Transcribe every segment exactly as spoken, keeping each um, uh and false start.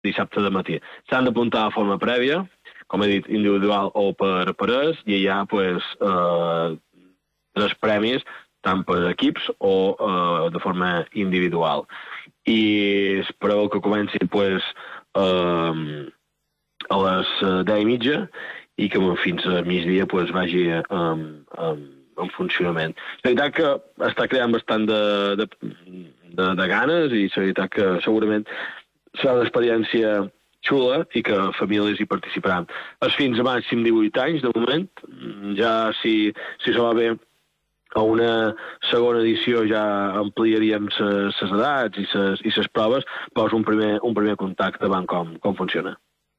dissabte de matí. S'han d'apuntar de forma prèvia, com he dit, individual o per parers, i hi ha pues, eh, tres premis, tant per equips o eh, de forma individual. I es preveu que comenci pues, eh, a les deu i mitja i que fins a migdia pues, vagi en, en, en funcionament. La veritat que està creant bastant de, de, de, de ganes i la veritat que segurament serà una experiència xula i que famílies hi participaran. És fins a màxim divuit anys, de moment. Ja si, si se va bé a una segona edició ja ampliaríem les edats i les proves, però és un primer, un primer contacte davant com, com funciona.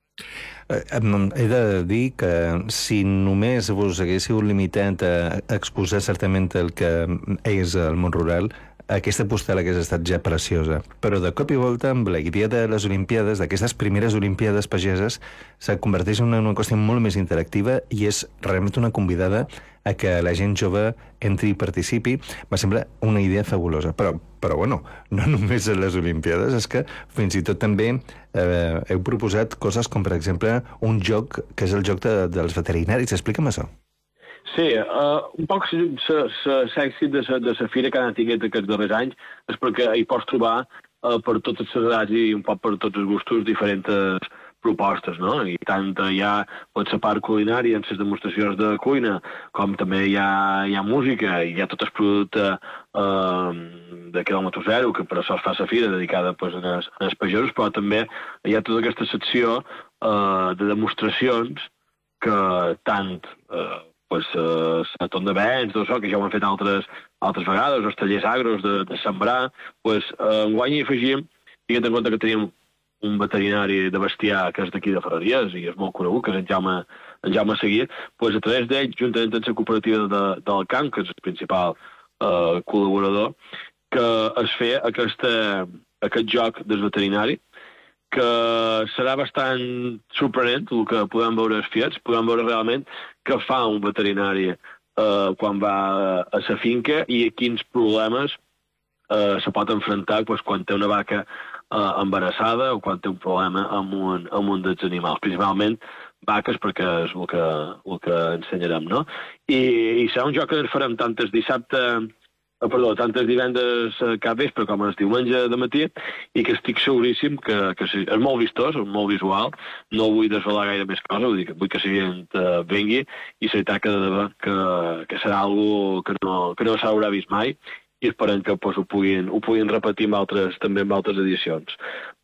He de dir que si només vos haguéssiu limitat a exposar certament el que és el món rural, aquesta postal hagués estat ja preciosa. Però de cop i volta, amb la idea de les Olimpiades, d'aquestes primeres Olimpiades pageses, se converteix en una qüestió molt més interactiva i és realment una convidada a que la gent jove entri i participi. Va semblar una idea fabulosa. Però, però bueno, no només a les Olimpiades, és que fins i tot també eh, heu proposat coses com, per exemple, un joc que és el joc de, dels veterinaris. Explica'm això. Sí, uh, un poc l'èxit de la fira que han tingut aquests darrers anys és perquè hi pots trobar uh, per totes les edats i un poc per tots els gustos diferents propostes, no? I tant hi ha pot la part culinària en les demostracions de cuina, com també hi ha, hi ha música i hi ha tot el producte uh, de quilòmetre zero, que per això es fa la fira dedicada pues, als, als pagesos, però també hi ha tota aquesta secció uh, de demostracions que tant uh, pues, uh, la ton de vents, tot això, que ja ho han fet altres, altres vegades, els tallers agros de, de sembrar, pues, uh, enguany hi afegim, tinguent en compte que tenim un veterinari de bestiar que és d'aquí de Ferreries i és molt conegut, que és en Jaume, en Jaume Seguir, pues, a través d'ell, juntament amb la cooperativa de, del camp, que és el principal uh, col·laborador, que es feia aquesta, aquest joc del veterinari, que serà bastant sorprenent el que podem veure als fiets, podem veure realment què fa un veterinari eh, quan va a la finca i quins problemes eh, se pot enfrontar pues, quan té una vaca eh, embarassada o quan té un problema amb un, amb un dels animals, principalment vaques, perquè és el que, el que ensenyarem, no? I, i serà un joc que farem tant el dissabte Oh, perdó, tant els divendres cap vespre com el diumenge de matí, i que estic seguríssim que, que sí, és molt vistós, molt visual, no vull desvelar gaire més coses, vull dir que vull que la gent uh, vengui, i la veritat que, que, que serà algo que no, que no s'haurà vist mai, i esperem que pues, ho, puguin, ho puguin repetir amb altres, també amb altres edicions.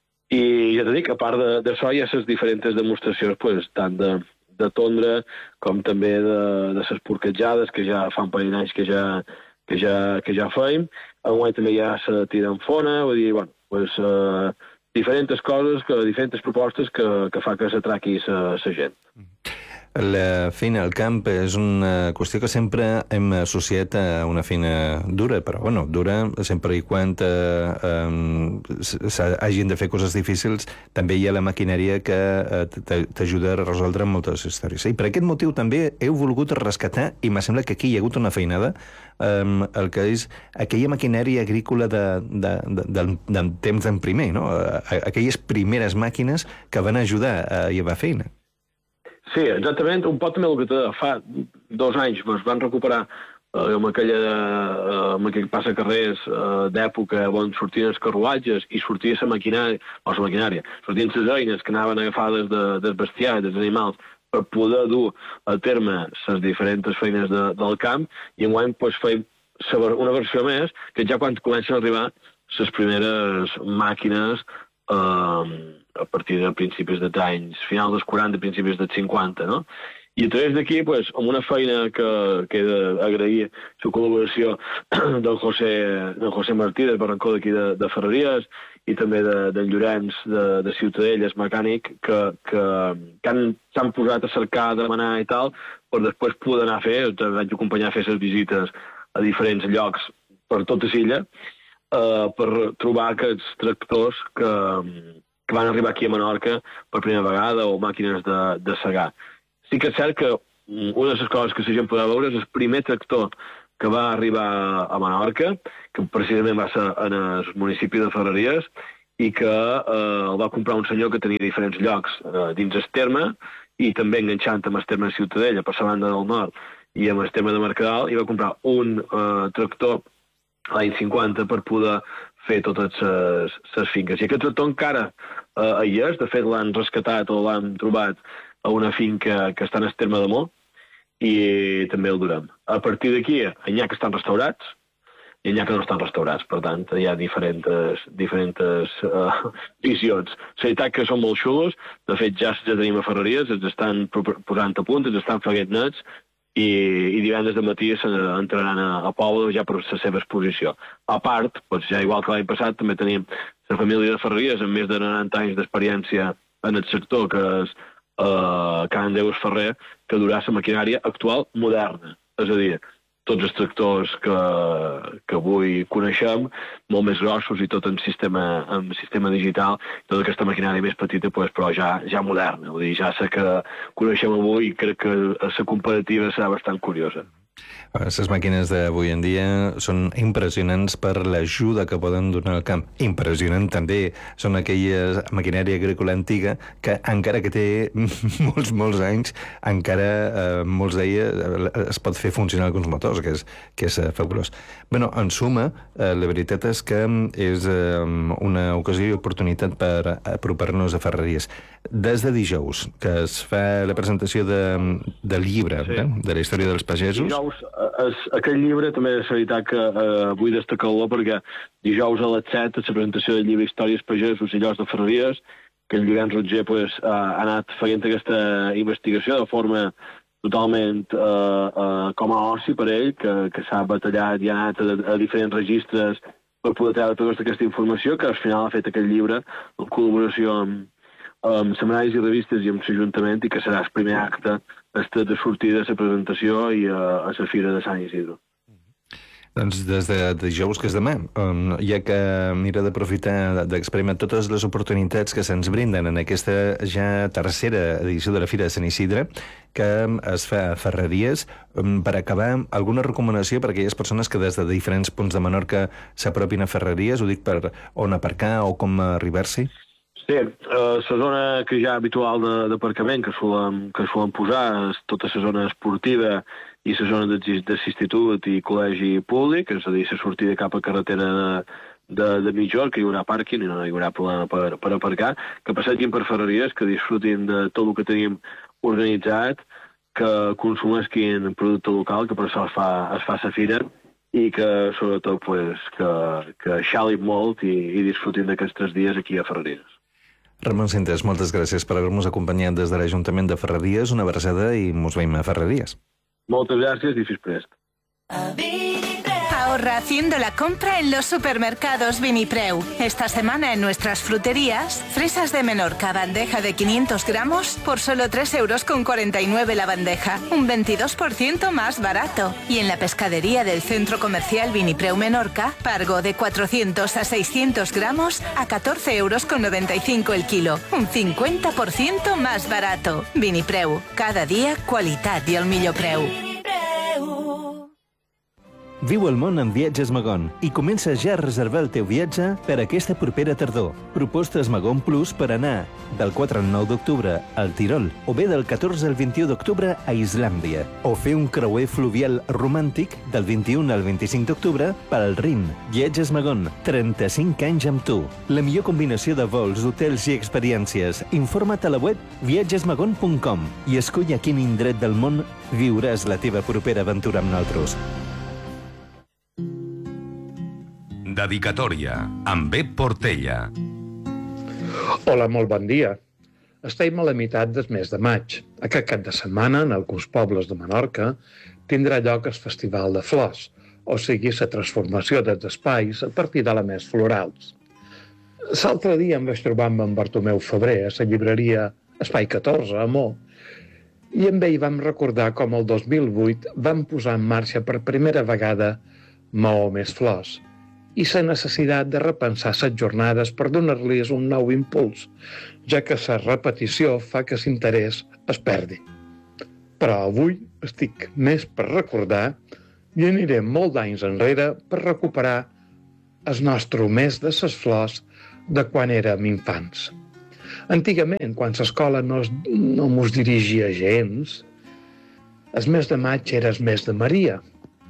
I ja t'he dit que a part d'això hi ha les diferents demostracions, pues, tant de, de tondre com també de, de les porquetjades, que ja fa un parell d'anys que ja que ja, que ja feim. Enguany també hi ha la tira en fona, vull dir, bueno, pues, uh, diferents coses, que, diferents propostes que, que fa que s'atraqui la gent. La feina al camp és una qüestió que sempre hem associat a una feina dura, però bueno, dura sempre i quan eh, eh, hagin de fer coses difícils, també hi ha la maquinària que eh, t'ajuda a resoldre moltes històries. I per aquest motiu també heu volgut rescatar, i me sembla que aquí hi ha hagut una feinada, eh, el que és aquella maquinària agrícola de, de, de, del, del temps d'en primer, no? Aquelles primeres màquines que van ajudar a llevar feina. Sí, exactament, un poc també el que te fa dos anys es van recuperar eh, amb, aquella, eh, amb aquell passacarrers eh, d'època on sortien els carruatges i sortia la maquinària, o la maquinària, sortien les eines que anaven agafades de, del bestiar i dels animals per poder dur a terme les diferents feines de, del camp, i enguany pues, feim una versió més que ja quan comencen a arribar les primeres màquines eh, a partir de principis dels anys, finals dels quaranta, principis dels cinquanta, no? I a través d'aquí, pues, amb una feina que, que he d'agrair la col·laboració del José, del José Martí, del Barrancó d'aquí de, de Ferreries, i també de, de Llorenç, de, de Ciutadella, el mecànic, que, que, que s'han posat a cercar, a demanar i tal, per després poder anar a fer, vaig acompanyar a fer les visites a diferents llocs per tota l'illa, eh, per trobar aquests tractors que que van arribar aquí a Menorca per primera vegada, o màquines de, de segar. Sí que és cert que una de les coses que la gent podrà veure és el primer tractor que va arribar a Menorca, que precisament va ser en el municipi de Ferreries, i que eh, el va comprar un senyor que tenia diferents llocs eh, dins el terme, i també enganxant amb el terme de Ciutadella per la banda del nord i amb el terme de Mercadal, i va comprar un eh, tractor l'any cinquanta per poder fer totes les finques. I aquest tractor encara eh, hi és, de fet l'han rescatat o l'han trobat a una finca que està en el terme de Mó, i també el durem. A partir d'aquí, n'hi ha que estan restaurats i n'hi ha que no estan restaurats. Per tant, hi ha diferents, diferents uh, visions. La veritat que són molt xulos, de fet ja ja tenim a Ferreries, ens estan posant a punt, ens estan fent nets, i, i divendres de matí entraran a, a Pobla ja per la seva exposició. A part, doncs ja igual que l'any passat, també tenim la família de Ferreries amb més de noranta anys d'experiència en el sector, que és uh, Can Deus Ferrer, que durà la maquinària actual moderna. És a dir, tots els tractors que, que avui coneixem, molt més grossos i tot en sistema, en sistema digital, tota aquesta maquinària més petita, pues, però ja, ja moderna. Vull dir, ja sé que coneixem avui i crec que la comparativa serà bastant curiosa. Les màquines d'avui en dia són impressionants per l'ajuda que poden donar al camp. Impressionant també són aquella maquinària agrícola antiga que encara que té molts, molts anys, encara eh, molts d'ella es pot fer funcionar alguns motors, que és, que és eh, fabulós. Bueno, en suma, eh, la veritat és que és eh, una ocasió i oportunitat per apropar-nos a Ferreries. Des de dijous, que es fa la presentació de, del llibre, sí, eh, de la història dels pagesos. Dijous, es, aquest llibre també és veritat que eh, vull destacar-lo perquè dijous a les set és la presentació del llibre Històries Pagesos i Llocs de Ferreries, que el Llorenç Roger pues, ha anat fent aquesta investigació de forma totalment eh, eh, com a oci per ell, que, que s'ha batallat i ha anat a, a diferents registres per poder treure tota aquesta informació, que al final ha fet aquest llibre en col·laboració amb, amb setmanaris i revistes i amb l'Ajuntament, i que serà el primer acte estat de sortida a la presentació i a, a la Fira de Sant Isidro. Doncs des de dijous, que és demà, um, hi ha que mirar d'aprofitar d'experimentar totes les oportunitats que se'ns brinden en aquesta ja tercera edició de la Fira de Sant Isidre, que es fa a Ferreries. Um, per acabar, alguna recomanació per a aquelles persones que des de diferents punts de Menorca s'apropin a Ferreries? Ho dic per on aparcar o com arribar-s'hi? Sí, la uh, zona que ja habitual d'aparcament que solen, que solen posar és tota la zona esportiva i la zona d'institut i col·legi públic, és a dir, la sortida cap a carretera de, de, de mitjor, que hi haurà pàrquing i no hi haurà problema per, per aparcar, que passegin per Ferreries, que disfrutin de tot el que tenim organitzat, que consumesquin producte local, que per això es fa, es fa la fira, i que, sobretot, pues, que, que xalin molt i, i disfrutin d'aquests tres dies aquí a Ferreries. Ramon Cintes, moltes gràcies per haver-nos acompanyat des de l'Ajuntament de Ferreries. Una abraçada i mos veiem a Ferreries. Moltes gràcies i fins prest. Ahorra haciendo la compra en los supermercados Vinipreu. Esta semana en nuestras fruterías, fresas de Menorca, bandeja de quinientos gramos por solo tres euros con cuarenta y nueve la bandeja, un veintidós por ciento más barato. Y en la pescadería del Centro Comercial Vinipreu Menorca, pargo de cuatrocientos a seiscientos gramos a catorce euros con noventa y cinco el kilo, un cincuenta por ciento más barato. Vinipreu, cada día qualitat i el millor preu. Viu el món amb Viatges Magon i comença ja a reservar el teu viatge per aquesta propera tardor. Propostes Magon Plus per anar del quatre al nou d'octubre al Tirol o bé del catorze al vint-i-u d'octubre a Islàndia o fer un creuer fluvial romàntic del vint-i-u al vint-i-cinc d'octubre pel Rin. Viatges Magon, trenta-cinc anys amb tu. La millor combinació de vols, hotels i experiències. Informa't a la web viatges magon punt com i escull a quin indret del món viuràs la teva propera aventura amb nosaltres. Dedicatòria, amb Pep Portella. Hola, molt bon dia. Estem a la meitat del mes de maig. Aquest cap de setmana, en alguns pobles de Menorca, tindrà lloc el Festival de Flors, o sigui, la transformació dels espais a partir d'elements florals. L'altre dia em vaig trobar amb en Bartomeu Febrer a la llibreria Espai catorze, a Mó, i amb ell vam recordar com el dos mil vuit vam posar en marxa per primera vegada Maó més Flors, i la necessitat de repensar les jornades per donar-los un nou impuls, ja que la repetició fa que l'interès es perdi. Però avui estic més per recordar i anirem molt d'anys enrere per recuperar el nostre mes de les flors de quan érem infants. Antigament, quan l'escola no, es, no mos dirigia gens, el mes de maig era el mes de Maria.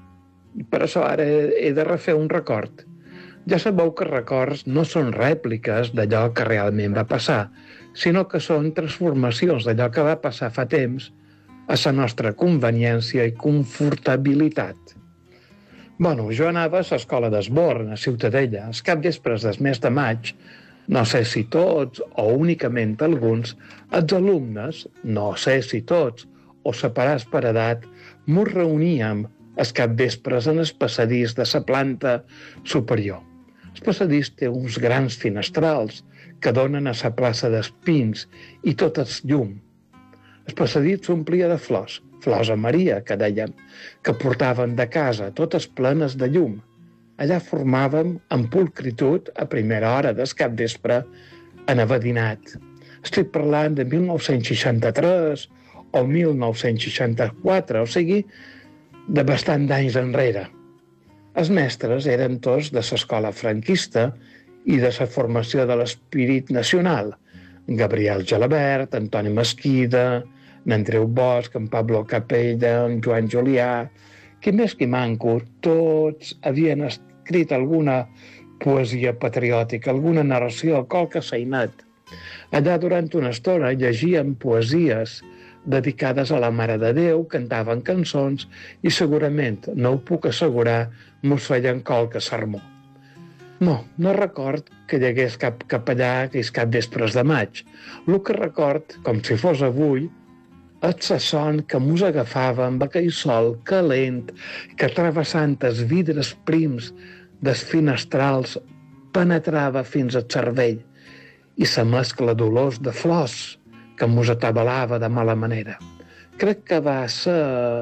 I per això ara he de refer un record. Ja sabeu que records no són rèpliques d'allò que realment va passar, sinó que són transformacions d'allò que va passar fa temps a la nostra conveniència i confortabilitat. Bueno, jo anava a l'escola d'Esborn, a Ciutadella, els capvespres del mes de maig. No sé si tots o únicament alguns, els alumnes, no sé si tots, o separats per edat, mos reuníem els capvespres en el passadís de la planta superior. El passadís té uns grans finestrals que donen a la plaça d'Espins i tot el llum. El passadís s'omplia de flors, flors a Maria, que dèiem, que portaven de casa totes plenes de llum. Allà formàvem en pulcritud a primera hora del capvespre en avadinat. Estic parlant de mil nou-cents seixanta-tres o mil nou-cents seixanta-quatre, o sigui, de bastant d'anys enrere. Els mestres eren tots de l'escola franquista i de la formació de l'Espirit Nacional. Gabriel Gelabert, Antoni Mesquida, n'Andreu Bosch, en Pablo Capella, en Joan Julià, qui més qui manco, tots havien escrit alguna poesia patriòtica, alguna narració, qualque sainet. Allà durant una estona llegien poesies dedicades a la Mare de Déu, cantaven cançons i segurament, no ho puc assegurar, mos feien qualque sermó. No, no record que hi hagués cap capellà aquells capvespres de maig. El que record, com si fos avui, és la son que mos agafava amb aquell sol calent que travessant els vidres prims dels finestrals penetrava fins al cervell i la mescla d'olors de flors que mos atabalava de mala manera. Crec que va ser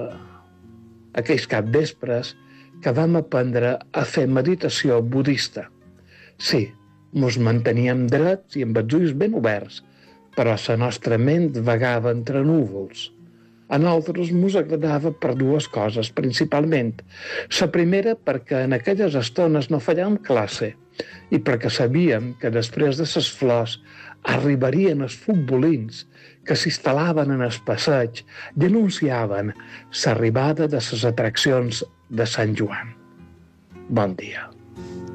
aquells capvespres que vam aprendre a fer meditació budista. Sí, mos manteníem drets i amb els ulls ben oberts, però la nostra ment vagava entre núvols. A nosaltres mos agradava per dues coses, principalment. La primera, perquè en aquelles estones no fallàvem classe i perquè sabíem que després de les flors arribarien els futbolins que s'instal·laven en el passeig i anunciaven l'arribada de les atraccions de Sant Joan. Bon dia.